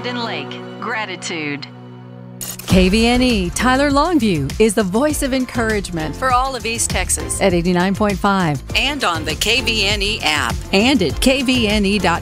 Ogden Lake. Gratitude. KVNE Tyler Longview is the voice of encouragement For all of East Texas at 89.5 and on the KVNE app. and at kvne.com.